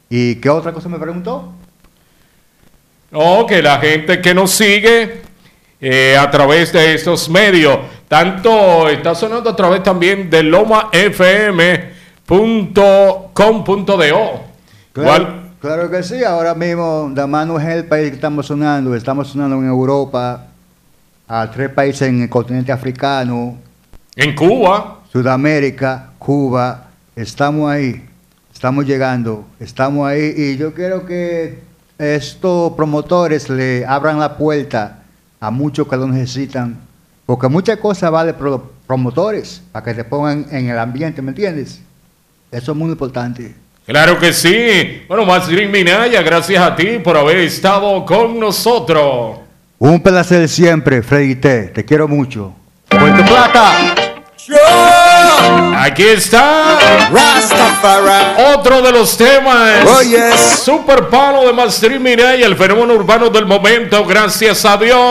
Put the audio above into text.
¿Y qué otra cosa me preguntó? No, que la gente que nos sigue a través de estos medios, tanto está sonando a través también de lomafm.com.do. Claro que sí, ahora mismo, Damano es el país que estamos sonando en Europa, a 3 países en el continente africano, en Cuba, Sudamérica, Cuba, estamos ahí, estamos llegando, estamos ahí, y yo quiero que estos promotores le abran la puerta a muchos que lo necesitan, porque muchas cosas valen por los promotores, para que te pongan en el ambiente, ¿me entiendes? Eso es muy importante. Claro que sí. Bueno, Masrin Minaya, gracias a ti por haber estado con nosotros. Un placer siempre, Freddy T. Te quiero mucho. ¡Puerto Plata! Aquí está otro de los temas. Oh, yes. Super palo de Masrin Minaya, el fenómeno urbano del momento. Gracias a Dios.